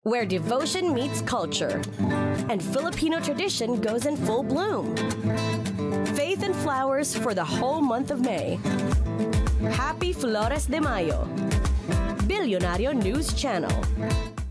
where devotion meets culture and Filipino tradition goes in full bloom. Faith and flowers for the whole month of May. Happy Flores de Mayo. Billionario News Channel.